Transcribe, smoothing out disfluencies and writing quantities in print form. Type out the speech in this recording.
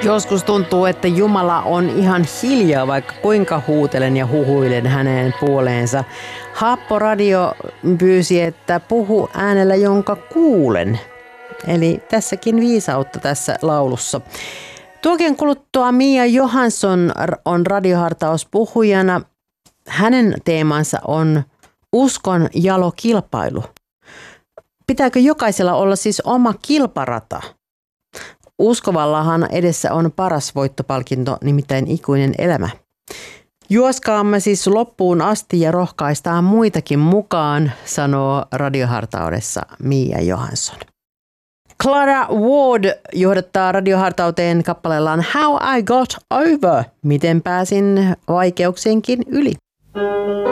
Joskus tuntuu, että Jumala on ihan hiljaa, vaikka kuinka huutelen ja huhuilen hänen puoleensa. Haappo Radio pyysi, että puhu äänellä, jonka kuulen. Eli tässäkin viisautta tässä laulussa. Tuokien kuluttua Mia Johansson on radiohartauspuhujana. Hänen teemansa on uskon jalo kilpailu. Pitääkö jokaisella olla siis oma kilparata? Uskovallahan edessä on paras voittopalkinto, nimittäin ikuinen elämä. Juoskaamme siis loppuun asti ja rohkaistaan muitakin mukaan, sanoo radiohartaudessa Mia Johansson. Clara Ward johdattaa radiohartauteen kappaleellaan How I Got Over, miten pääsin vaikeuksienkin yli.